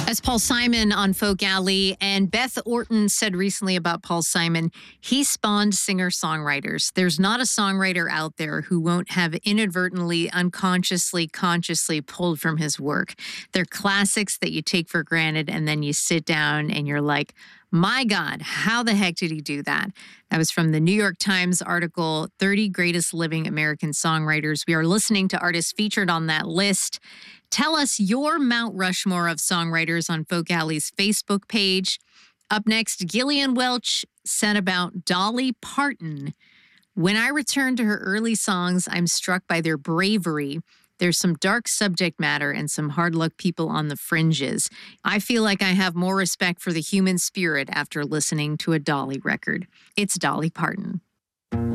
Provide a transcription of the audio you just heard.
As Paul Simon on Folk Alley, and Beth Orton said recently about Paul Simon, he spawned singer-songwriters. There's not a songwriter out there who won't have inadvertently, unconsciously, consciously pulled from his work. They're classics that you take for granted, and then you sit down and you're like, my God, how the heck did he do that? That was from the New York Times article, 30 Greatest Living American Songwriters. We are listening to artists featured on that list. Tell us your Mount Rushmore of songwriters on Folk Alley's Facebook page. Up next, Gillian Welch said about Dolly Parton. When I return to her early songs, I'm struck by their bravery. There's some dark subject matter and some hard luck people on the fringes. I feel like I have more respect for the human spirit after listening to a Dolly record. It's Dolly Parton.